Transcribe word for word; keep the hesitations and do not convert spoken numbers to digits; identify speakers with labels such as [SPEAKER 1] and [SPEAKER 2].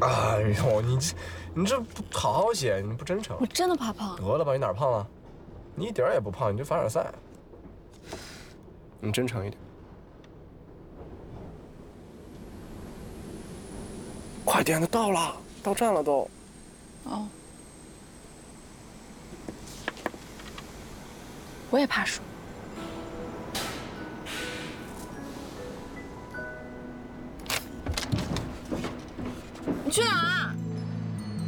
[SPEAKER 1] 哎呦，你这你这不好好写，你不真诚。
[SPEAKER 2] 我真的怕胖。
[SPEAKER 1] 得了吧，你哪儿胖了？你一点儿也不胖，你就凡尔赛。你真诚一点。快点的，到了，到站了都。
[SPEAKER 2] 哦。我也怕输。你去哪儿？